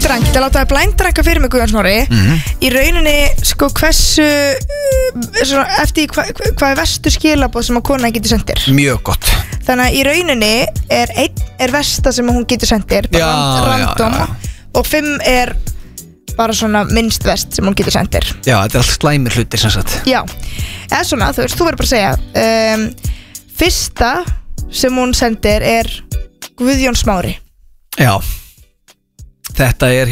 blændrang, það láta það blændrangka fyrir mig Guðjón Smári í rauninni, sko, hversu eftir hvað er verstu skilaboð sem að konan getur sendir. Mjög gott. Þannig að í rauninni er versta sem hún getur sendir, bara random, og 5 er bara svona minnst vest sem hún getur sendir. Já, þetta er allt slæmir hlutir sem sagt. Já, eða svona, þú veist, þú verður bara að segja fyrsta sem hún sendir er Guðjón Smári. Já, þetta er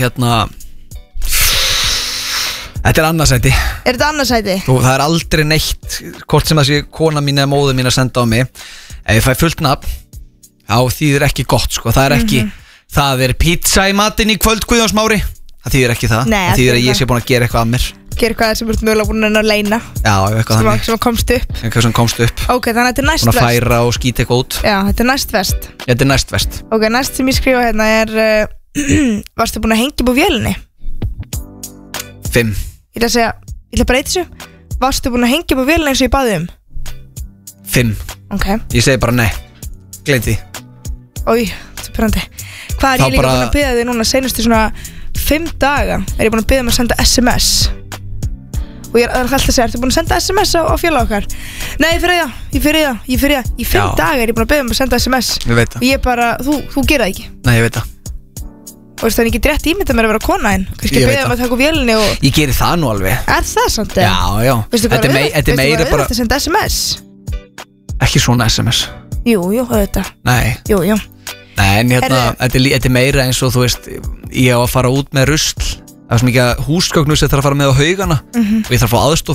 þetta er annarsæti. Er þetta annarsæti? Það er aldrei neitt, hvort sem það sé kona mín eða móður mín að senda á mig. Ef ég fæ fullt nafn, þá þýðir ekki gott, sko. Það er ekki, það er pizza í matinn í kvöld Guðjón Smári. Það þýðir ekki það. Nei, það þýðir að ég sé búin að gera eitthvað að mér. Gera eitthvað sem þú ert mögulega búin að leina. Já, eitthvað þannig. Sem komst upp. Eitthvað sem komst upp. Ok, þannig að þetta er næst vest. Búin að færa og skýta eitthvað út. Já, þetta er næst vest. Þetta er næst vest. Ok, næst sem ég skrifa hérna er varstu búin að hengja upp á vélinni? 5. Ég ætla að segja, ég ætla að breyta þessu. Varstu búin að hengja upp á vélinni eins og ég baði 5. Ok. Ég segi bara nei. Gleymd því. Ói, þetta er brandi. Hvað er ég líka búin að biðja þig núna seinustu svona 5 daga er ég búin að biðja að senda SMS og ég er alltaf að segja, ertu búin að senda SMS á félag okkar? Nei, ég fyrir það í 5 daga er ég búin að biðja að senda SMS Ég veit það. og ég bara, þú gera það ekki. Nei, ég veit það. Og veist það, ég get rétt ímyndað mér að vera kona en kannski Ég veit biðja að taka úr vélinni og Ég geri það nú alveg. Er það samt? Já. Veistu Þetta er meira bara að senda SMS? Ekki svona SMS. Jú, þetta. Nei. Jú. Nei, en þetta er meira eins og þú veist, ég á að fara út með rusl. Það er svo mikið húsgögnu sem þarf að fara með á haugana og ég þarf að fá aðstoð